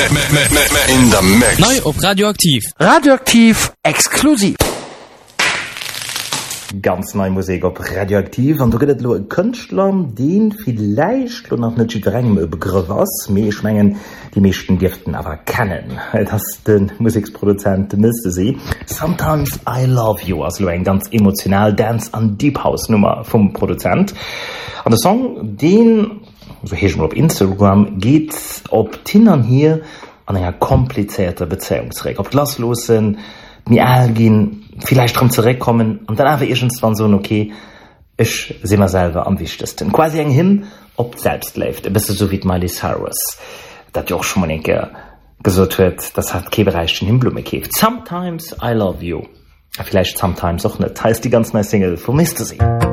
In the mix. Neu op Radioaktiv. Radioaktiv exklusiv. Ganz neu Musik op Radioaktiv an du gëtt lo e Kënchtler, den vielleicht lo nach net drengem e Begriff ass, méi schmengen die meeschten Giften awer kennen. Das den Musikproduzent Mr. See. Sometimes I Love You as lo eng ganz emotional Dance an Deep House Nummer vom Produzent. An der Song, den so hech mal op Instagram geht op Tinnern hier an enger komplizierter Beziehungsreg, op Glaslosen, mir gehen, vielleicht drum zurückkommen und dann einfach irgendwann so, okay, ich sehe mir selber am wichtigsten. Quasi eng hin, ob selbst läuft. Ein bisschen so wie Miley Cyrus. Das ja auch schon mal gesagt wird, das hat kein Bereich den Himblume gekauft. Sometimes I Love You. Vielleicht sometimes auch nicht. Heißt die ganz neue Single von Mr. See.